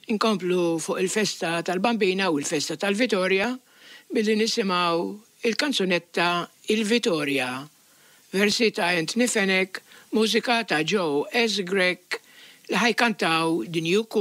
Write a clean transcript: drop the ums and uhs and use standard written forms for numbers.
inkomplu fuq il-festa tal-Bambina u l-festa tal-Vittoria billi nisimgħu il-kanzunetta Il-Vittoria, versi ta' Anthony Fenech, mużika ta' Joe S. Grech li ħajkantaw din